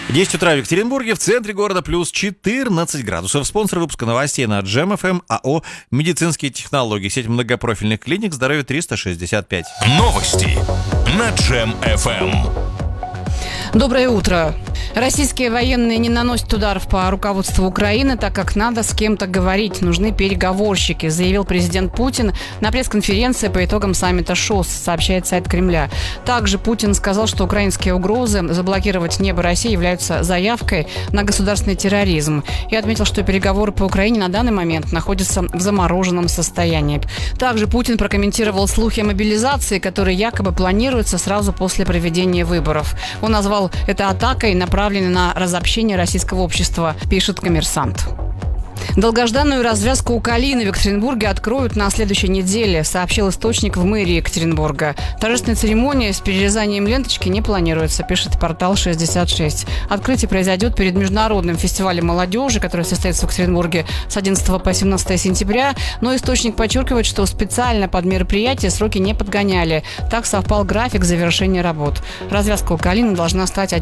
10 утра в Екатеринбурге, в центре города плюс 14 градусов. Спонсор выпуска новостей на Джем ФМ АО «Медицинские технологии». Сеть многопрофильных клиник «Здоровье 365». Новости на Джем ФМ. Доброе утро. Российские военные не наносят ударов по руководству Украины, так как надо с кем-то говорить. Нужны переговорщики, заявил президент Путин на пресс-конференции по итогам саммита ШОС, сообщает сайт Кремля. Также Путин сказал, что украинские угрозы заблокировать небо России являются заявкой на государственный терроризм. И отметил, что переговоры по Украине на данный момент находятся в замороженном состоянии. Также Путин прокомментировал слухи о мобилизации, которые якобы планируются сразу после проведения выборов. Он назвал это атакой, направленной на разобщение российского общества, пишет «Коммерсант». Долгожданную развязку у Калины в Екатеринбурге откроют на следующей неделе, сообщил источник в мэрии Екатеринбурга. Торжественная церемония с перерезанием ленточки не планируется, пишет портал 66. Открытие произойдет перед Международным фестивалем молодежи, который состоится в Екатеринбурге с 11 по 17 сентября. Но источник подчеркивает, что специально под мероприятие сроки не подгоняли. Так совпал график завершения работ. Развязка у Калины должна стать